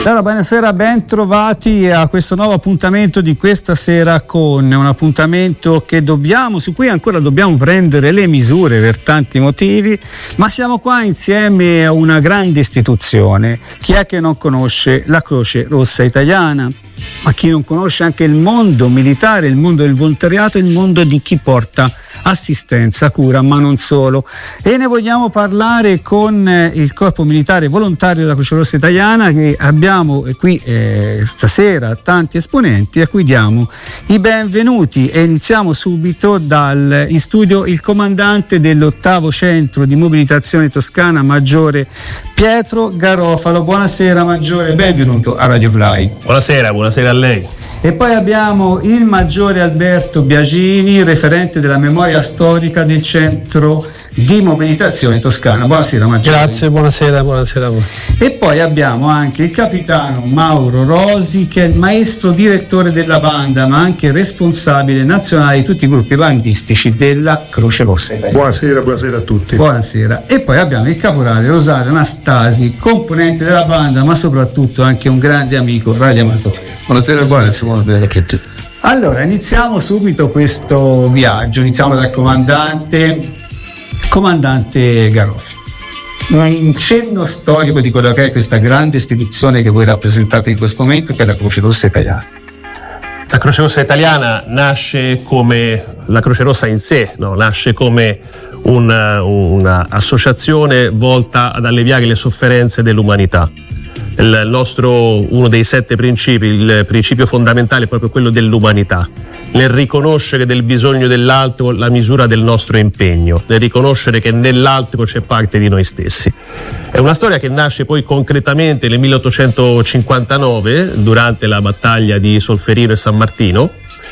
Allora, buonasera, ben trovati a questo nuovo appuntamento di questa sera, con un appuntamento su cui ancora dobbiamo prendere le misure per tanti motivi, ma siamo qua insieme a una grande istituzione. Chi è che non conosce la Croce Rossa Italiana? Ma chi non conosce anche il mondo militare, il mondo del volontariato, il mondo di chi porta assistenza, cura, ma non solo. E ne vogliamo parlare con il Corpo Militare Volontario della Croce Rossa Italiana, che abbiamo qui stasera tanti esponenti a cui diamo i benvenuti, e iniziamo subito in studio il comandante dell'8° centro di mobilitazione toscana, maggiore Pietro Garofalo. Buonasera maggiore, benvenuto a Radio Fly. Buonasera a lei. E poi abbiamo il maggiore Alberto Biagini, referente della memoria storica del centro di mobilitazione toscana. Buonasera maggiore. Grazie, buonasera a voi. E poi abbiamo anche il capitano Mauro Rosi, che è il maestro direttore della banda, ma anche responsabile nazionale di tutti i gruppi bandistici della Croce Rossa Italiana. Buonasera a tutti. Buonasera. E poi abbiamo il caporale Rosario Anastasi, componente della banda, ma soprattutto anche un grande amico radioamatore. Buonasera. Allora, iniziamo subito questo viaggio. Iniziamo dal comandante Garofalo. Un cenno storico di quello che è questa grande istituzione che voi rappresentate in questo momento, che è la Croce Rossa Italiana. La Croce Rossa Italiana nasce come la Croce Rossa in sé, nasce come un'associazione volta ad alleviare le sofferenze dell'umanità. Uno dei 7 principi, il principio fondamentale è proprio quello dell'umanità, nel riconoscere del bisogno dell'altro la misura del nostro impegno, nel riconoscere che nell'altro c'è parte di noi stessi. È una storia che nasce poi concretamente nel 1859, durante la battaglia di Solferino e San Martino,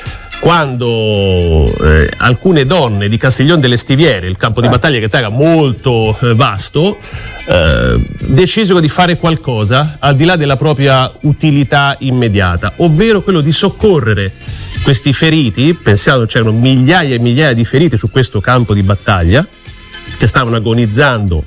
quando alcune donne di Castiglion delle Stiviere, il campo di battaglia che era molto vasto, decisero di fare qualcosa al di là della propria utilità immediata, ovvero quello di soccorrere questi feriti. Pensiamo, c'erano migliaia e migliaia di feriti su questo campo di battaglia che stavano agonizzando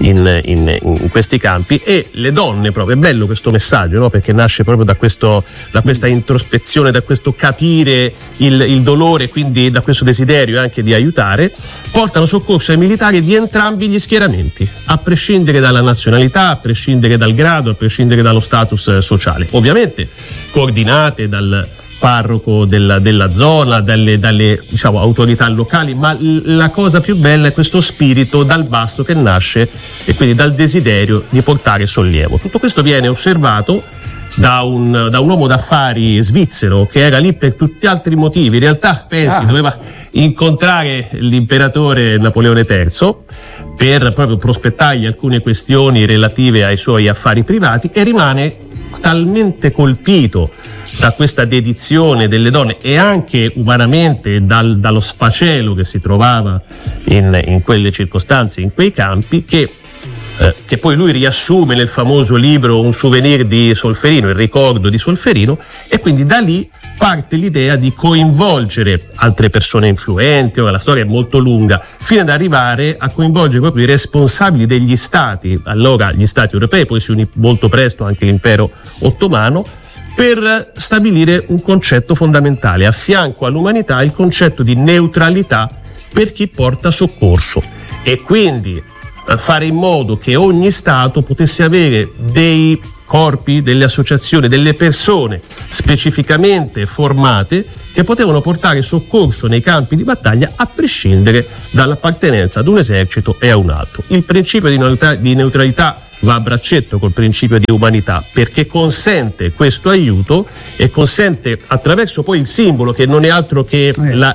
in questi campi, e le donne, proprio è bello questo messaggio, perché nasce proprio da questa introspezione, da questo capire il dolore, quindi da questo desiderio anche di aiutare, portano soccorso ai militari di entrambi gli schieramenti, a prescindere dalla nazionalità, a prescindere dal grado, a prescindere dallo status sociale, ovviamente coordinate dal parroco della zona, dalle autorità locali, ma la cosa più bella è questo spirito dal basso che nasce, e quindi dal desiderio di portare sollievo. Tutto questo viene osservato da un uomo d'affari svizzero che era lì per tutti altri motivi. In realtà doveva incontrare l'imperatore Napoleone III per proprio prospettargli alcune questioni relative ai suoi affari privati, e rimane talmente colpito da questa dedizione delle donne, e anche umanamente dallo sfacelo che si trovava in quelle circostanze, in quei campi, che poi lui riassume nel famoso libro Un souvenir di Solferino, il ricordo di Solferino, e quindi da lì parte l'idea di coinvolgere altre persone influenti. Ora la storia è molto lunga, fino ad arrivare a coinvolgere proprio i responsabili degli stati, allora gli stati europei, poi si unì molto presto anche l'impero ottomano, per stabilire un concetto fondamentale: a fianco all'umanità il concetto di neutralità per chi porta soccorso, e quindi fare in modo che ogni Stato potesse avere dei corpi, delle associazioni, delle persone specificamente formate che potevano portare soccorso nei campi di battaglia, a prescindere dall'appartenenza ad un esercito e a un altro. Il principio di neutralità va a braccetto col principio di umanità, perché consente questo aiuto, e consente, attraverso poi il simbolo, che non è altro che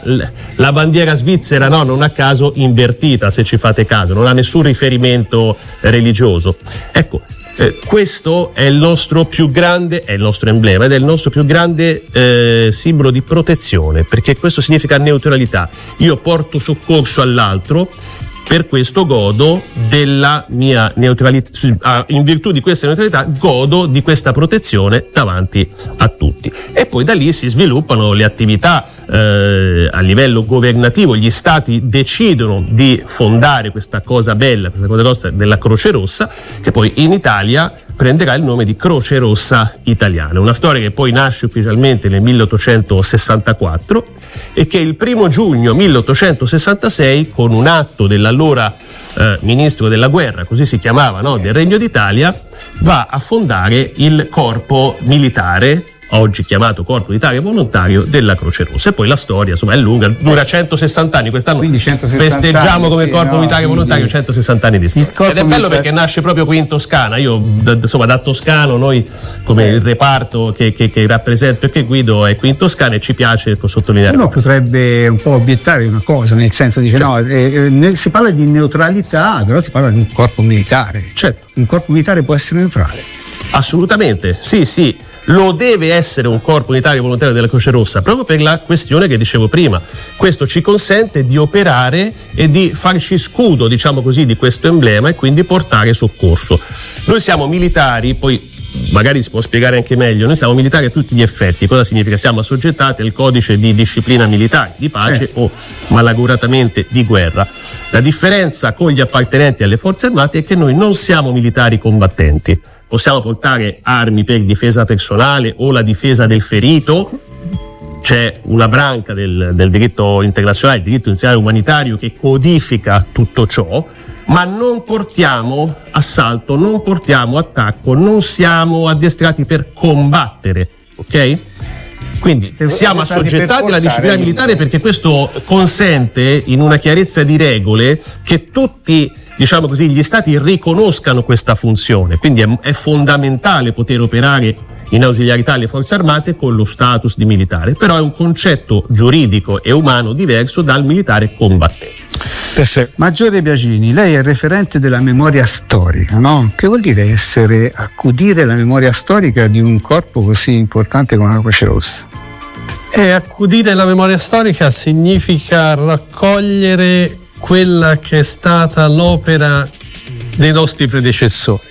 la bandiera svizzera, non a caso invertita, se ci fate caso, non ha nessun riferimento religioso. Ecco, questo è il nostro più grande, è il nostro emblema, ed è il nostro più grande simbolo di protezione, perché questo significa neutralità. Io porto soccorso all'altro, per questo godo della mia neutralità, in virtù di questa neutralità godo di questa protezione davanti a tutti. E poi da lì si sviluppano le attività a livello governativo. Gli stati decidono di fondare questa cosa bella, questa cosa grossa della Croce Rossa, che poi in Italia prenderà il nome di Croce Rossa Italiana, una storia che poi nasce ufficialmente nel 1864 e che il 1 giugno 1866, con un atto dell'allora ministro della guerra, così si chiamava, no, del Regno d'Italia, va a fondare il corpo militare, oggi chiamato Corpo d'Italia Volontario, della Croce Rossa. E poi la storia, insomma, è lunga, dura 160 anni. Quest'anno 160 festeggiamo anni, come Corpo Militare Volontario 160 anni di storia. Ed è bello perché nasce proprio qui in Toscana. Io, insomma, da toscano, noi come il reparto che rappresento e che guido è qui in Toscana e ci piace sottolineare. Uno potrebbe un po' obiettare una cosa, nel senso, dice si parla di neutralità, però si parla di un corpo militare. Certo. Un corpo militare può essere neutrale? Assolutamente, sì. Lo deve essere un corpo unitario volontario della Croce Rossa, proprio per la questione che dicevo prima. Questo ci consente di operare e di farci scudo, diciamo così, di questo emblema e quindi portare soccorso. Noi siamo militari, poi magari si può spiegare anche meglio, noi siamo militari a tutti gli effetti. Cosa significa? Siamo assoggettati al codice di disciplina militare, di pace o malauguratamente di guerra. La differenza con gli appartenenti alle forze armate è che noi non siamo militari combattenti. Possiamo portare armi per difesa personale o la difesa del ferito. C'è una branca del diritto internazionale, il diritto internazionale umanitario, che codifica tutto ciò, ma non portiamo assalto, non portiamo attacco, non siamo addestrati per combattere, ok? Quindi siamo assoggettati alla disciplina militare perché questo consente, in una chiarezza di regole, che tutti, diciamo così, gli stati riconoscano questa funzione. Quindi è fondamentale poter operare in ausiliarità alle forze armate con lo status di militare, però è un concetto giuridico e umano diverso dal militare combattente. Perfetto. Maggiore Biagini, lei è referente della memoria storica, no? Che vuol dire accudire la memoria storica di un corpo così importante come la Croce Rossa? Accudire la memoria storica significa raccogliere quella che è stata l'opera dei nostri predecessori.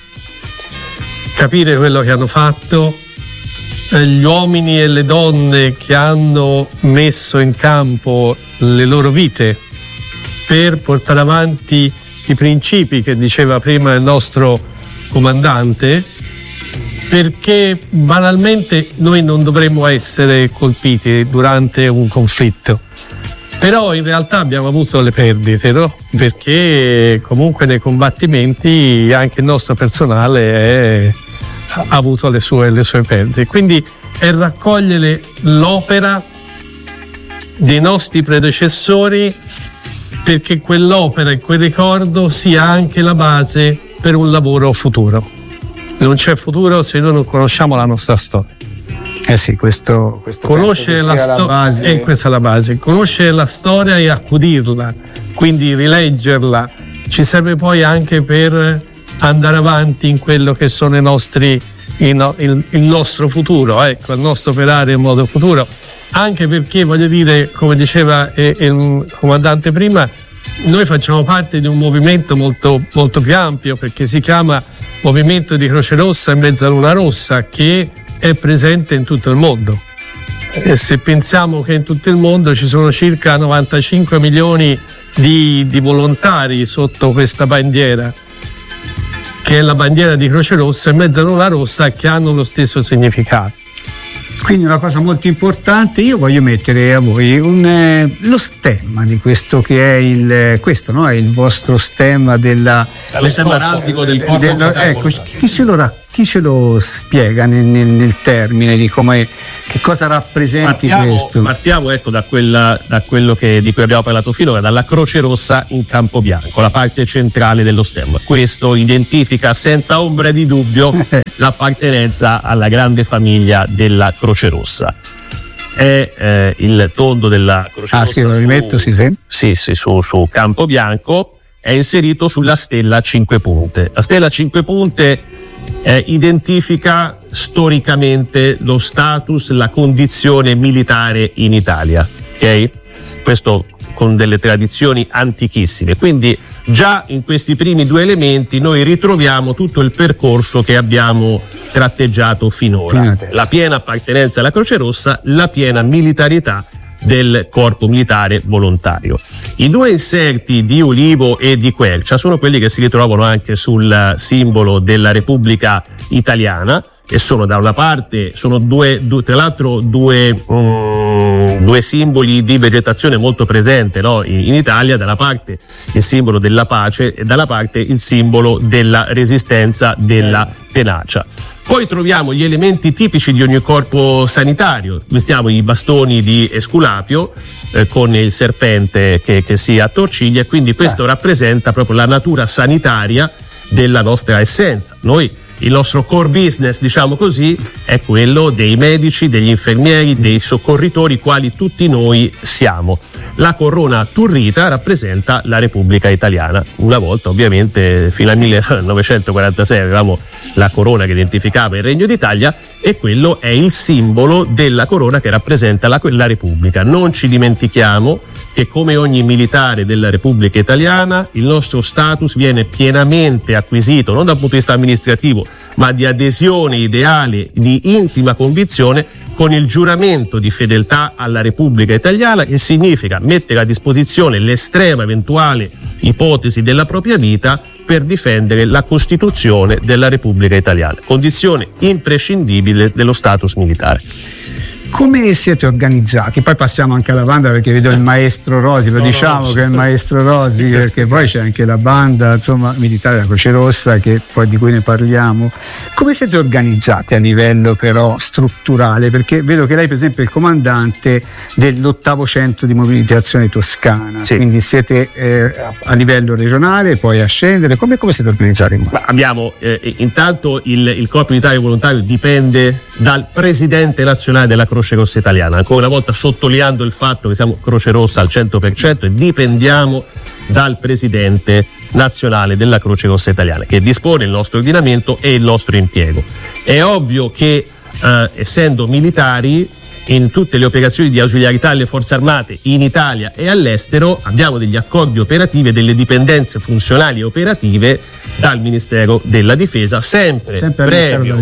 Capire quello che hanno fatto, gli uomini e le donne che hanno messo in campo le loro vite per portare avanti i principi che diceva prima il nostro comandante, perché banalmente noi non dovremmo essere colpiti durante un conflitto. Però in realtà abbiamo avuto le perdite, no? Perché comunque nei combattimenti anche il nostro personale ha avuto le sue perdite. Quindi è raccogliere l'opera dei nostri predecessori, perché quell'opera e quel ricordo sia anche la base per un lavoro futuro. Non c'è futuro se noi non conosciamo la nostra storia. Sì, questo conoscere la storia, questa è la base. Conoscere la storia e accudirla, quindi rileggerla, ci serve poi anche per andare avanti in quello che sono il nostro futuro, il nostro operare in modo futuro. Anche perché, voglio dire, come diceva il comandante prima, noi facciamo parte di un movimento molto, molto più ampio, perché si chiama Movimento di Croce Rossa e Mezzaluna Rossa, che è presente in tutto il mondo. E se pensiamo che in tutto il mondo ci sono circa 95 milioni di volontari sotto questa bandiera, che è la bandiera di Croce Rossa e Mezzaluna Rossa, che hanno lo stesso significato. Quindi una cosa molto importante, io voglio mettere a voi lo stemma di questo che è il vostro stemma della... Lo stemma araldico del corpo. Ecco, chi ce lo spiega nel termine di che cosa rappresenti questo? Partiamo da quello di cui abbiamo parlato finora, dalla Croce Rossa in campo bianco, la parte centrale dello stemma. Questo identifica senza ombra di dubbio l'appartenenza alla grande famiglia della Croce Rossa. È il tondo della Croce Rossa. Lo rimetto, su campo bianco, è inserito sulla stella a 5 punte. La stella a 5 punte identifica storicamente lo status, la condizione militare in Italia, ok? Questo con delle tradizioni antichissime. Quindi già in questi primi due elementi noi ritroviamo tutto il percorso che abbiamo tratteggiato finora. La piena appartenenza alla Croce Rossa, la piena militarità del corpo militare volontario. I due inserti di ulivo e di quercia sono quelli che si ritrovano anche sul simbolo della Repubblica Italiana, che sono da una parte tra l'altro due simboli di vegetazione molto presente, no? in Italia, da una parte il simbolo della pace e dalla parte il simbolo della resistenza, della tenacia. Poi troviamo gli elementi tipici di ogni corpo sanitario. Vestiamo i bastoni di Esculapio con il serpente che si attorciglia, e quindi questo rappresenta proprio la natura sanitaria della nostra essenza. Il nostro core business, diciamo così, è quello dei medici, degli infermieri, dei soccorritori, quali tutti noi siamo. La corona turrita rappresenta la Repubblica Italiana. Una volta, ovviamente, fino al 1946 avevamo la corona che identificava il Regno d'Italia, e quello è il simbolo della corona che rappresenta la Repubblica. Non ci dimentichiamo che, come ogni militare della Repubblica Italiana, il nostro status viene pienamente acquisito, non dal punto di vista amministrativo, ma di adesione ideale, di intima convinzione, con il giuramento di fedeltà alla Repubblica Italiana, che significa mettere a disposizione l'estrema eventuale ipotesi della propria vita per difendere la Costituzione della Repubblica Italiana, condizione imprescindibile dello status militare. Come siete organizzati? Poi passiamo anche alla banda, perché vedo il maestro Rosi, che è il maestro Rosi, perché poi c'è anche la banda militare della Croce Rossa, di cui ne parliamo. Come siete organizzati a livello però strutturale? Perché vedo che lei, per esempio, è il comandante dell'8° centro di mobilitazione toscana, sì. Quindi siete a livello regionale, poi a scendere. Come siete organizzati? Abbiamo intanto il corpo militare volontario dipende dal presidente nazionale della Croce Rossa Italiana, ancora una volta sottolineando il fatto che siamo Croce Rossa al 100% e dipendiamo dal presidente nazionale della Croce Rossa Italiana, che dispone il nostro ordinamento e il nostro impiego. È ovvio che essendo militari, in tutte le operazioni di ausiliarità alle forze armate in Italia e all'estero abbiamo degli accordi operativi e delle dipendenze funzionali e operative dal Ministero della Difesa, sempre previo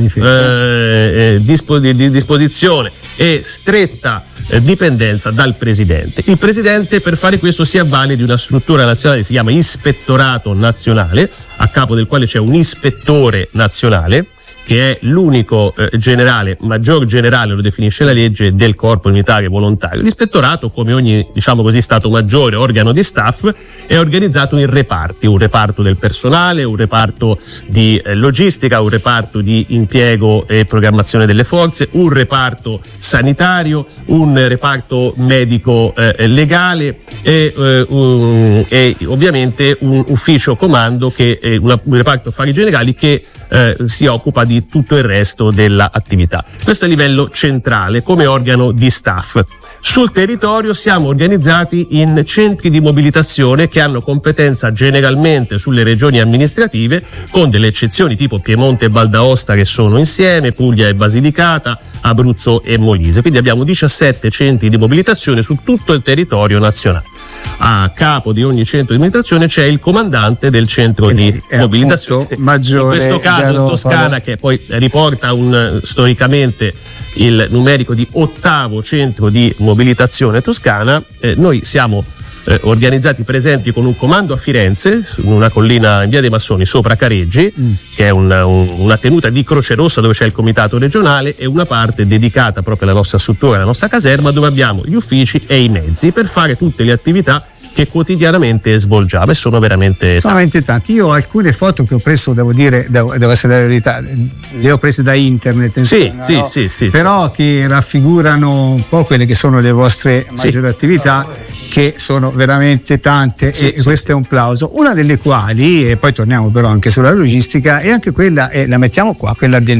disposizione e stretta dipendenza dal Presidente. Il Presidente, per fare questo, si avvale di una struttura nazionale che si chiama Ispettorato Nazionale, a capo del quale c'è un ispettore nazionale, che è l'unico maggior generale, lo definisce la legge, del corpo militare volontario. L'ispettorato, come ogni, stato maggiore, organo di staff, è organizzato in reparti: un reparto del personale, un reparto di logistica, un reparto di impiego e programmazione delle forze, un reparto sanitario, un reparto medico legale e ovviamente un ufficio comando, che è un reparto affari generali, che si occupa di tutto il resto dell'attività. Questo è a livello centrale come organo di staff. Sul territorio siamo organizzati in centri di mobilitazione che hanno competenza generalmente sulle regioni amministrative, con delle eccezioni tipo Piemonte e Val d'Aosta, che sono insieme, Puglia e Basilicata, Abruzzo e Molise. Quindi abbiamo 17 centri di mobilitazione su tutto il territorio nazionale. A capo di ogni centro di mobilitazione c'è il comandante del centro di mobilitazione, maggiore, in questo caso in Toscana, che poi riporta storicamente il numerico di 8° centro di mobilitazione toscana. Noi siamo organizzati, presenti con un comando a Firenze, su una collina in via dei Massoni sopra Careggi, che è una tenuta di Croce Rossa, dove c'è il comitato regionale, e una parte dedicata proprio alla nostra struttura, alla nostra caserma, dove abbiamo gli uffici e i mezzi per fare tutte le attività che quotidianamente svolgiamo, e sono veramente tanti. Io ho alcune foto che ho preso, devo essere la verità, le ho prese da internet, sì, però che raffigurano un po' quelle che sono le vostre maggiori attività, che sono veramente tante, e questo è un plauso. Una delle quali, e poi torniamo però anche sulla logistica, e anche quella, la mettiamo qua, quella del